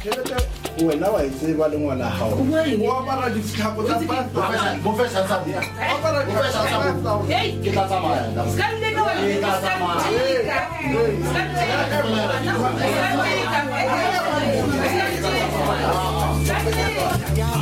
wena wa itse ba le ngwana hao o apara dithapo tsa Bo fashion sa dia. Ke tla tsamaya.